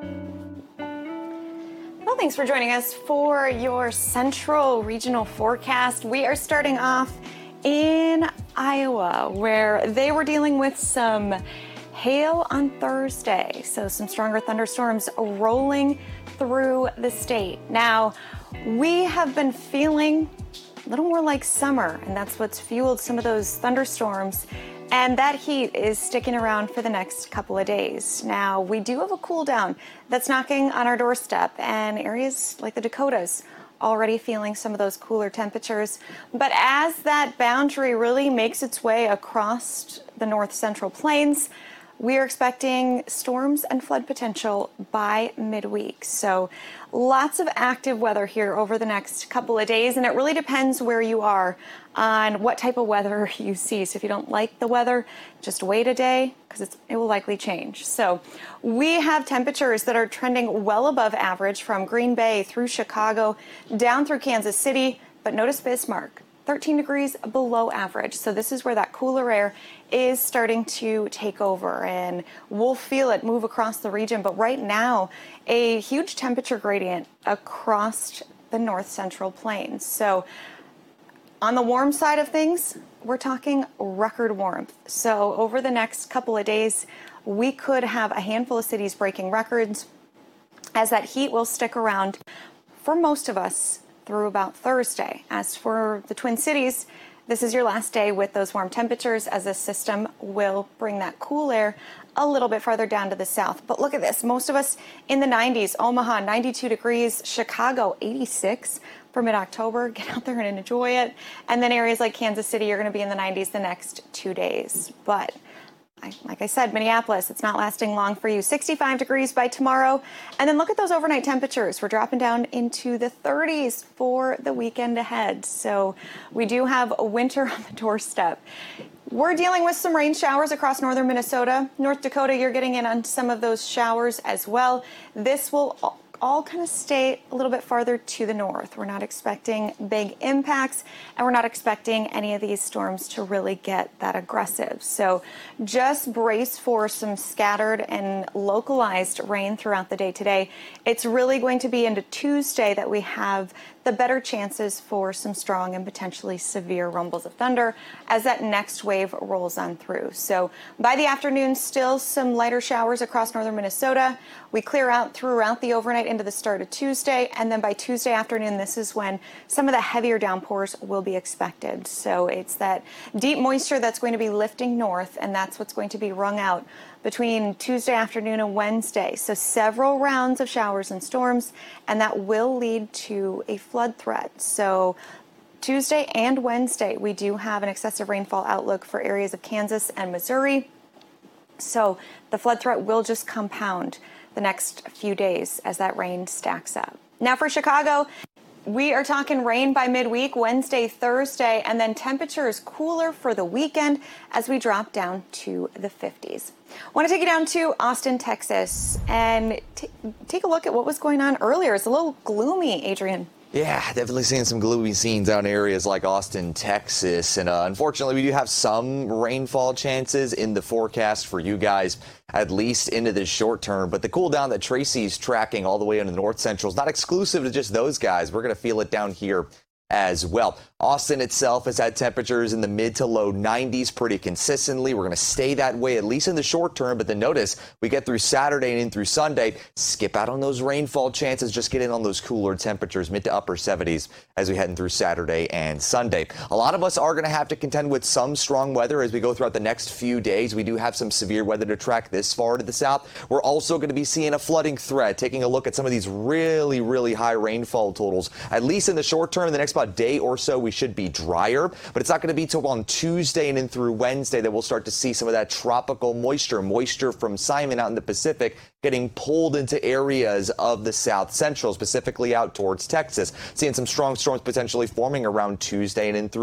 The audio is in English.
Well, thanks for joining us for your central regional forecast. We are starting off in Iowa, where they were dealing with some hail on Thursday. So some stronger thunderstorms rolling through the state. Now, we have been feeling a little more like summer, and that's what's fueled some of those thunderstorms. And that heat is sticking around for the next couple of days. Now, we do have a cool down that's knocking on our doorstep, and areas like the Dakotas already feeling some of those cooler temperatures. But as that boundary really makes its way across the north central plains, we are expecting storms and flood potential by midweek. So lots of active weather here over the next couple of days, and it really depends where you are on what type of weather you see. So if you don't like the weather, just wait a day because it will likely change. So we have temperatures that are trending well above average from Green Bay through Chicago down through Kansas City, but notice Bismarck, 13 degrees below average. So this is where that cooler air is starting to take over, and we'll feel it move across the region. But right now, a huge temperature gradient across the north central plains. So on the warm side of things, we're talking record warmth. So over the next couple of days, we could have a handful of cities breaking records as that heat will stick around for most of us through about Thursday. As for the Twin Cities, this is your last day with those warm temperatures, as this system will bring that cool air a little bit farther down to the south. But look at this, most of us in the 90s, Omaha 92 degrees, Chicago 86 for mid-October. Get out there and enjoy it. And then areas like Kansas City, you're going to be in the 90s the next 2 days. But like I said, Minneapolis, it's not lasting long for you. 65 degrees by tomorrow. And then look at those overnight temperatures. We're dropping down into the 30s for the weekend ahead. So we do have a winter on the doorstep. We're dealing with some rain showers across northern Minnesota. North Dakota, you're getting in on some of those showers as well. This will all kind of stay a little bit farther to the north. We're not expecting big impacts, and we're not expecting any of these storms to really get that aggressive. So just brace for some scattered and localized rain throughout the day today. It's really going to be into Tuesday that we have the better chances for some strong and potentially severe rumbles of thunder as that next wave rolls on through. So by the afternoon, still some lighter showers across northern Minnesota. We clear out throughout the overnight into the start of Tuesday, and then by Tuesday afternoon, this is when some of the heavier downpours will be expected. So it's that deep moisture that's going to be lifting north, and that's what's going to be wrung out between Tuesday afternoon and Wednesday. So several rounds of showers and storms, and that will lead to a flood threat. So Tuesday and Wednesday, we do have an excessive rainfall outlook for areas of Kansas and Missouri. So the flood threat will just compound the next few days as that rain stacks up. Now for Chicago, we are talking rain by midweek, Wednesday, Thursday, and then temperatures cooler for the weekend as we drop down to the 50s. I want to take you down to Austin, Texas, and take a look at what was going on earlier. It's a little gloomy, Adrian. Yeah, definitely seeing some gloomy scenes out in areas like Austin, Texas. And unfortunately, we do have some rainfall chances in the forecast for you guys, at least into the short term. But the cool down that Tracy's tracking all the way into the north central is not exclusive to just those guys. We're going to feel it down here as well. Austin itself has had temperatures in the mid to low 90s pretty consistently. We're going to stay that way, at least in the short term. But then notice we get through Saturday and in through Sunday, skip out on those rainfall chances, just get in on those cooler temperatures, mid to upper 70s as we head in through Saturday and Sunday. A lot of us are going to have to contend with some strong weather as we go throughout the next few days. We do have some severe weather to track this far to the south. We're also going to be seeing a flooding threat, taking a look at some of these really, really high rainfall totals, at least in the short term. In the next about day or so, we should be drier, but it's not going to be till on Tuesday and in through Wednesday that we'll start to see some of that tropical moisture from Simon out in the Pacific getting pulled into areas of the south central, specifically out towards Texas. Seeing some strong storms potentially forming around Tuesday and in through